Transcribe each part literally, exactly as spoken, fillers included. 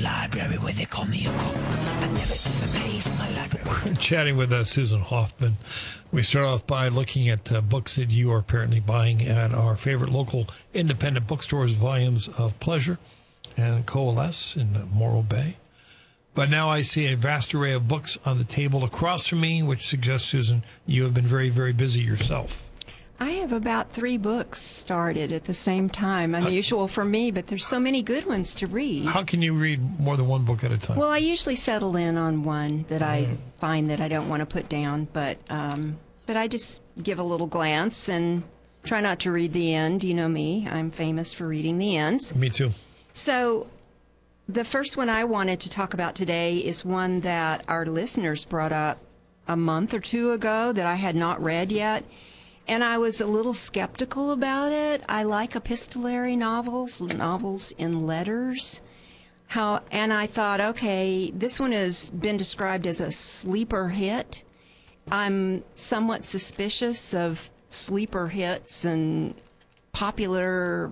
library where they call me a crook. I never even pay for my library. We're chatting with uh, Susan Hoffman. We start off by looking at uh, books that you are apparently buying at our favorite local independent bookstores, Volumes of Pleasure and Coalesce in uh, Morro Bay. But now I see a vast array of books on the table across from me, which suggests, Susan, you have been very, very busy yourself. I have about three books started at the same time. Unusual for me, but there's so many good ones to read. How can you read more than one book at a time? Well, I usually settle in on one that I mm. find that I don't want to put down, but um, but I just give a little glance and try not to read the end. You know me. I'm famous for reading the ends. Me too. So the first one I wanted to talk about today is one that our listeners brought up a month or two ago that I had not read yet. And I was a little skeptical about it. I like epistolary novels, novels in letters. How, and I thought, okay, this one has been described as a sleeper hit. I'm somewhat suspicious of sleeper hits and popular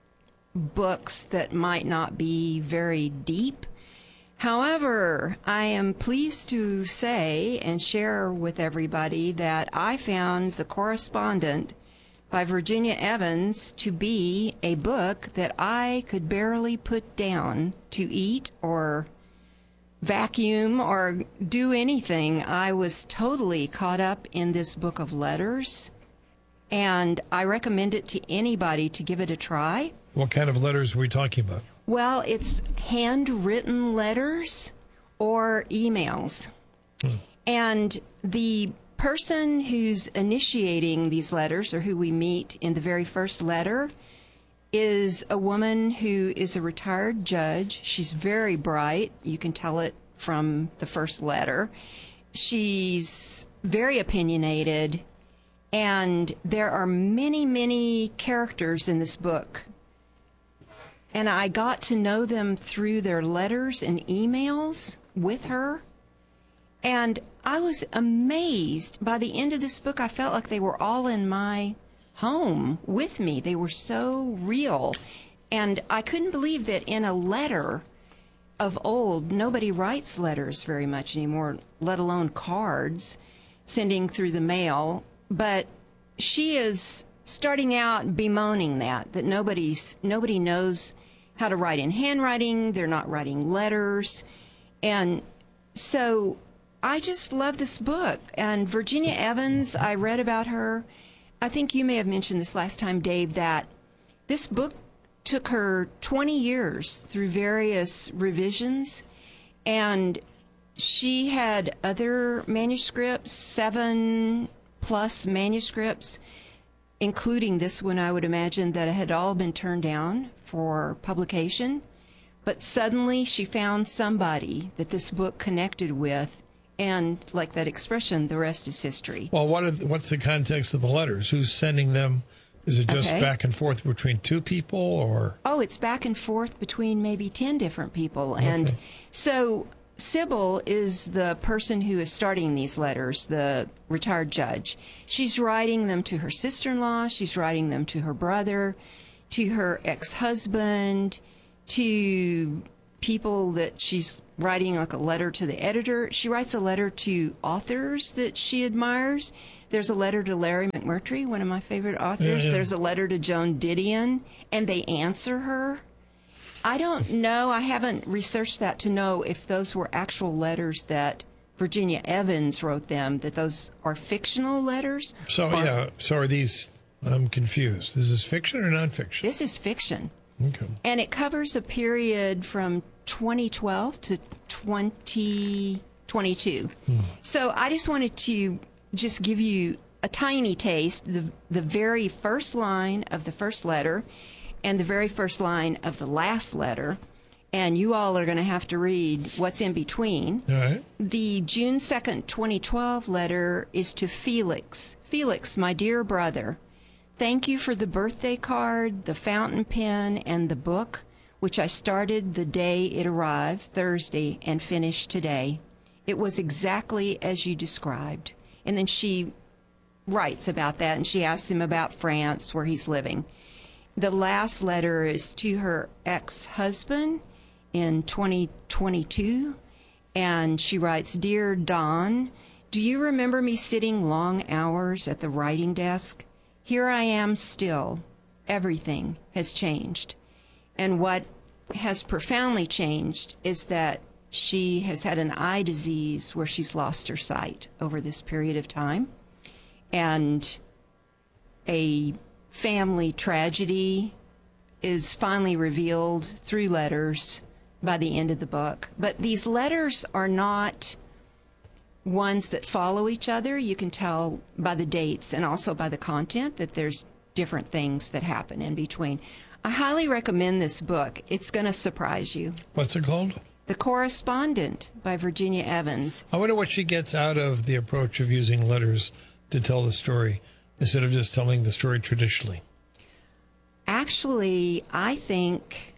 books that might not be very deep. However, I am pleased to say and share with everybody that I found The Correspondent by Virginia Evans to be a book that I could barely put down to eat or vacuum or do anything. I was totally caught up in this book of letters, and I recommend it to anybody to give it a try. What kind of letters are we talking about? Well, it's handwritten letters or emails. Hmm. And the person who's initiating these letters, or who we meet in the very first letter, is a woman who is a retired judge. She's very bright. You can tell it from the first letter. She's very opinionated. And there are many, many characters in this book. And I got to know them through their letters and emails with her. And I was amazed. By the end of this book, I felt like they were all in my home with me. They were so real. And I couldn't believe that in a letter of old, nobody writes letters very much anymore, let alone cards, sending through the mail. But she is starting out bemoaning that, that nobody's, nobody knows how to write in handwriting. They're not writing letters. And so I just love this book. And Virginia Evans, I read about her. I think you may have mentioned this last time, Dave, that this book took her twenty years through various revisions. And she had other manuscripts, seven plus manuscripts, including this one, I would imagine, that had all been turned down for publication. But suddenly she found somebody that this book connected with, and like that expression, the rest is history. Well, what are, what's the context of the letters? Who's sending them? Is it just okay. back and forth between two people, or? Oh, it's back and forth between maybe ten different people. Okay. And so Sybil is the person who is starting these letters, the retired judge. She's writing them to her sister-in-law. She's writing them to her brother, to her ex-husband, to people that she's writing like a letter to the editor. She writes a letter to authors that she admires. There's a letter to Larry McMurtry, one of my favorite authors. Yeah, yeah. There's a letter to Joan Didion, and they answer her. I don't know. I haven't researched that to know if those were actual letters that Virginia Evans wrote them, that those are fictional letters. So, or, yeah. So are these, I'm confused. Is this fiction or nonfiction? This is fiction. Okay. And it covers a period from twenty twelve to twenty twenty-two. Hmm. So I just wanted to just give you a tiny taste, the the very first line of the first letter and the very first line of the last letter. And you all are going to have to read what's in between. All right. The June second, twenty twelve letter is to Felix. Felix, my dear brother, thank you for the birthday card, the fountain pen, and the book, which I started the day it arrived, Thursday, and finished today. It was exactly as you described. And then she writes about that, and she asks him about France, where he's living. The last letter is to her ex-husband in twenty twenty-two, and she writes, "Dear Dawn, do you remember me sitting long hours at the writing desk? Here I am still. Everything has changed. And what has profoundly changed is that she has had an eye disease where she's lost her sight over this period of time. And a family tragedy is finally revealed through letters by the end of the book. But these letters are not ones that follow each other. You can tell by the dates and also by the content that there's different things that happen in between. I highly recommend this book. It's going to surprise you. What's it called? The Correspondent by Virginia Evans. I wonder what she gets out of the approach of using letters to tell the story instead of just telling the story traditionally. Actually, I think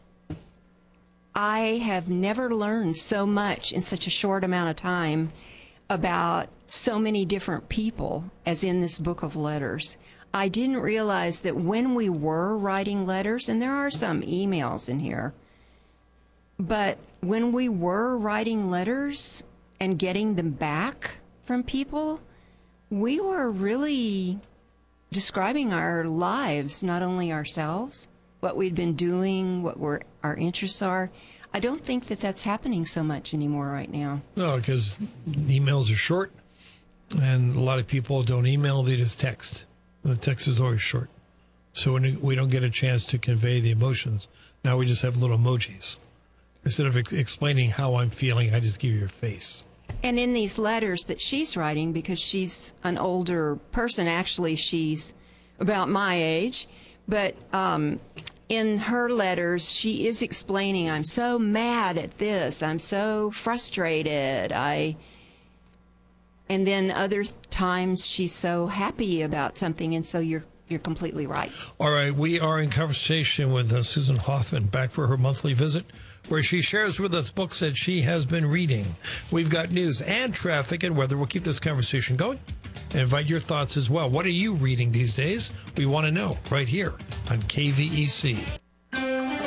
I have never learned so much in such a short amount of time about so many different people as in this book of letters. I didn't realize that when we were writing letters, and there are some emails in here, but when we were writing letters and getting them back from people, we were really describing our lives, not only ourselves, what we'd been doing, what we're, our interests are. I don't think that that's happening so much anymore right now. No, because emails are short, and a lot of people don't email, they just text. And the text is always short. So when we don't get a chance to convey the emotions, now we just have little emojis. Instead of ex- explaining how I'm feeling, I just give you a face. And in these letters that she's writing, because she's an older person, actually she's about my age, but um, in her letters, she is explaining, I'm so mad at this, I'm so frustrated, I... And then other times she's so happy about something, and so you're you're completely right. All right, we are in conversation with uh, Susan Hoffman, back for her monthly visit, where she shares with us books that she has been reading. We've got news and traffic and weather. We'll keep this conversation going and invite your thoughts as well. What are you reading these days? We want to know right here on K V E C.